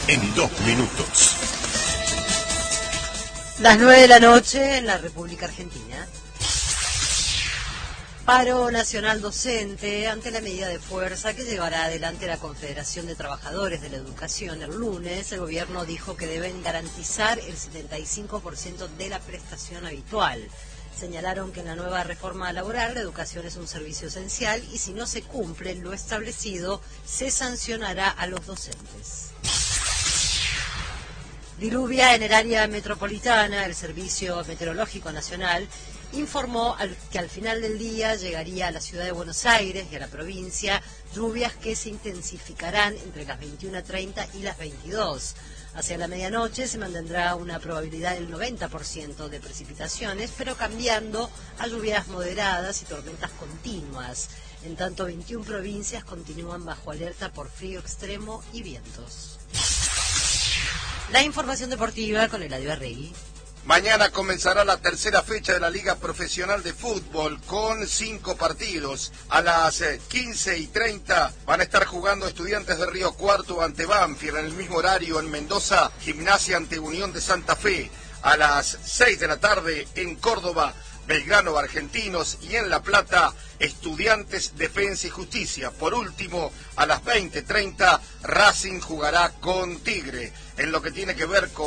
en 2 minutos. Las 9 de la noche en la República Argentina. Paro nacional docente ante la medida de fuerza que llevará adelante la Confederación de Trabajadores de la Educación el lunes. El gobierno dijo que deben garantizar el 75% de la prestación habitual. Señalaron que en la nueva reforma laboral la educación es un servicio esencial y si no se cumple lo establecido, se sancionará a los docentes. Diluvia en el área metropolitana. El Servicio Meteorológico Nacional informó que al final del día llegaría a la ciudad de Buenos Aires y a la provincia lluvias que se intensificarán entre las 21:30 y las 22. Hacia la medianoche se mantendrá una probabilidad del 90% de precipitaciones, pero cambiando a lluvias moderadas y tormentas continuas. En tanto, 21 provincias continúan bajo alerta por frío extremo y vientos. La información deportiva con Eladio Arregui. Mañana comenzará la tercera fecha de la Liga Profesional de Fútbol con 5 partidos. A las 15:30 van a estar jugando Estudiantes de Río Cuarto ante Banfield. En el mismo horario en Mendoza, Gimnasia ante Unión de Santa Fe. A las 6 de la tarde en Córdoba, Belgrano Argentinos, y en La Plata, Estudiantes, Defensa y Justicia. Por último, a las 20:30, Racing jugará con Tigre. En lo que tiene que ver con